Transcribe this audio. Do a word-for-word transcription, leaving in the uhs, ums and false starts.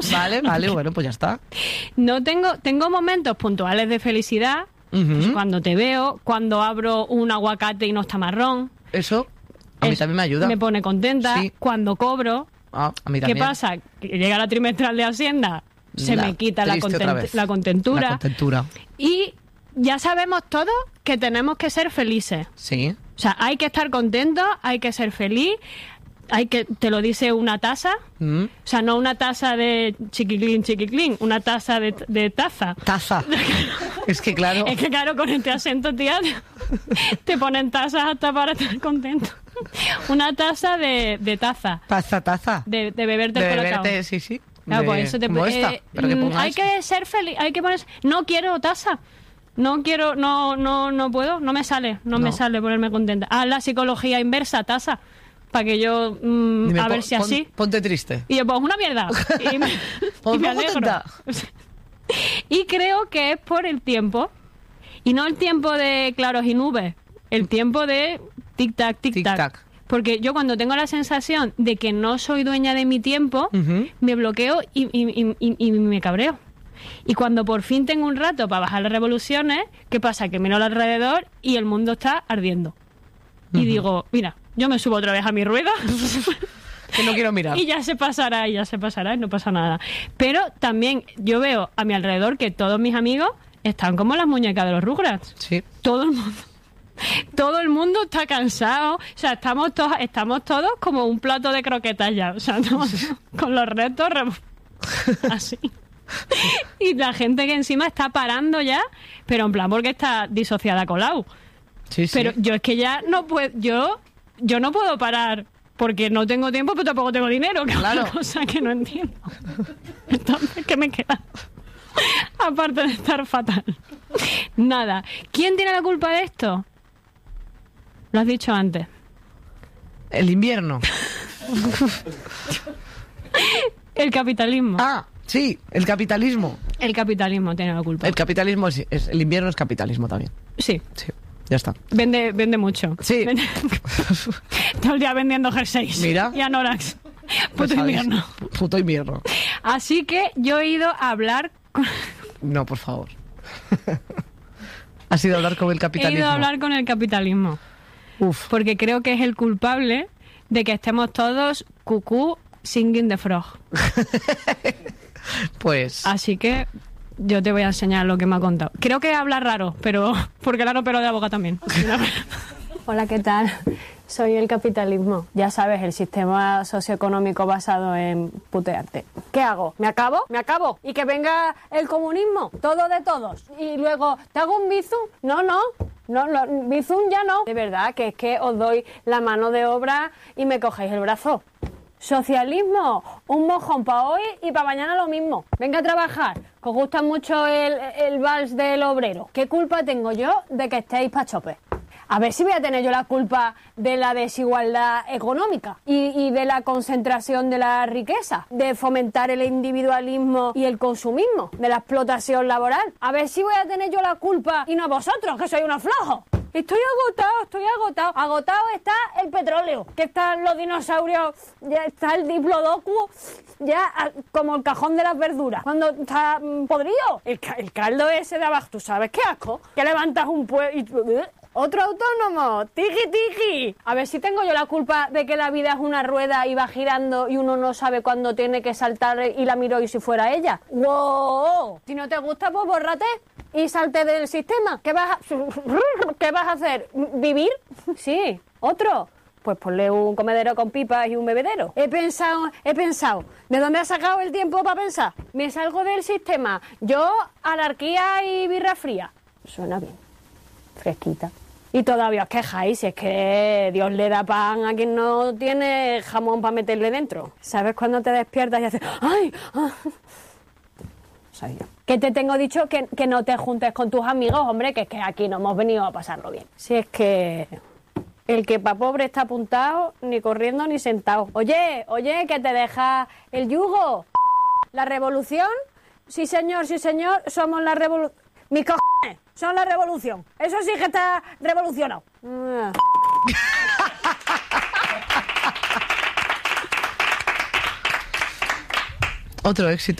Vale, vale, bueno, pues ya está. No tengo, tengo momentos puntuales de felicidad, uh-huh. pues cuando te veo, cuando abro un aguacate y no está marrón. Eso a mí también me ayuda. Me pone contenta. Sí. Cuando cobro. Ah, a mí ¿Qué también. pasa? Que llega la trimestral de Hacienda, se la me quita la, content- la contentura. La contentura. Y ya sabemos todos que tenemos que ser felices. Sí. O sea, hay que estar contentos, hay que ser feliz. Hay que, te lo dice una taza, mm. o sea, no una taza de chiquiclín, chiquiclín, una taza de, de taza. Taza. Es que claro. Es que claro, con este acento, tía, te ponen tazas hasta para estar contento. Una taza de, de taza. Taza, taza. De, de beberte de el colacao. beberte, sí, sí. Claro, de, pues eso te como eh, esta, pero que pongas... Hay que ser feliz, hay que poner... No quiero taza. No quiero, no, no, no puedo, no me sale, no, no. me sale ponerme contenta. Ah, la psicología inversa, taza. Para que yo, mmm, Dime, a ver pon, si así... Pon, ponte triste. Y yo, pues una mierda. Y me, y me alegro. Y creo que es por el tiempo. Y no el tiempo de claros y nubes. El tiempo de tic-tac, tic-tac. Tic-tac. Porque yo cuando tengo la sensación de que no soy dueña de mi tiempo, uh-huh. me bloqueo y, y, y, y, y me cabreo. Y cuando por fin tengo un rato para bajar las revoluciones, ¿qué pasa? Que miro alrededor y el mundo está ardiendo. Y uh-huh. digo, mira... Yo me subo otra vez a mi rueda. Que no quiero mirar. Y ya se pasará, y ya se pasará, y no pasa nada. Pero también yo veo a mi alrededor que todos mis amigos están como las muñecas de los Rugrats. Sí. Todo el mundo. Todo el mundo está cansado. O sea, estamos todos, estamos todos como un plato de croquetas ya. O sea, todos, con los restos así. Y la gente que encima está parando ya, pero en plan porque está disociada Colau. Sí, sí. Pero yo es que ya no puedo... Yo... Yo no puedo parar porque no tengo tiempo, pero tampoco tengo dinero, que claro. Es una cosa que no entiendo. Entonces, ¿qué me queda? Aparte de estar fatal. Nada. ¿Quién tiene la culpa de esto? Lo has dicho antes. El invierno. El capitalismo. Ah, sí, el capitalismo. El capitalismo tiene la culpa. El capitalismo es, es el invierno es capitalismo también. Sí. Sí. Ya está. Vende, vende mucho. Sí. Vende... Todo el día vendiendo jerseys. Mira. Y anorax. Puto pues invierno. Puto invierno. Así que yo he ido a hablar con... No, por favor. Has ido a hablar con el capitalismo. He ido a hablar con el capitalismo. Uf. Porque creo que es el culpable de que estemos todos cucú singing the frog. Pues... Así que... Yo te voy a enseñar lo que me ha contado. Creo que habla raro, pero porque claro, pero de la boca también. Hola, ¿qué tal? Soy el capitalismo. Ya sabes, el sistema socioeconómico basado en putearte. ¿Qué hago? ¿Me acabo? ¿Me acabo? ¿Y que venga el comunismo? Todo de todos. Y luego, ¿te hago un bizum? No, no. No, no, bizum ya no. De verdad, que es que os doy la mano de obra y me cogéis el brazo. Socialismo, un mojón para hoy y para mañana lo mismo. Venga a trabajar, que os gusta mucho el, el vals del obrero. ¿Qué culpa tengo yo de que estéis pachope? A ver si voy a tener yo la culpa de la desigualdad económica y, y de la concentración de la riqueza, de fomentar el individualismo y el consumismo, de la explotación laboral. A ver si voy a tener yo la culpa y no vosotros, que sois unos flojos. Estoy agotado, estoy agotado. Agotado está el petróleo, que están los dinosaurios, ya está el diplodocus, ya como el cajón de las verduras. Cuando está mmm, podrido, el, el caldo ese de abajo, ¿tú sabes qué asco? Que levantas un pueblo y... Otro autónomo, tiki tiki. A ver si tengo yo la culpa de que la vida es una rueda y va girando y uno no sabe cuándo tiene que saltar y la miro y si fuera ella. ¡Wow! Si no te gusta, pues bórrate y salte del sistema. ¿Qué vas a, ¿Qué vas a hacer? ¿Vivir? Sí. ¿Otro? Pues ponle un comedero con pipas y un bebedero. He pensado, he pensado. ¿De dónde has sacado el tiempo para pensar? Me salgo del sistema. Yo, anarquía y birra fría. Suena bien. Fresquita. Y todavía os quejáis, si es que Dios le da pan a quien no tiene jamón para meterle dentro. ¿Sabes cuando te despiertas y haces ¡ay! Ah. Soy yo. Que te tengo dicho que, que no te juntes con tus amigos, hombre, que es que aquí no hemos venido a pasarlo bien. Si es que el que pa' pobre está apuntado, ni corriendo ni sentado. Oye, oye, que te deja el yugo. ¿La revolución? Sí, señor, sí, señor, somos la revolución. Mis cojones son la revolución. Eso sí que está revolucionado. Otro éxito.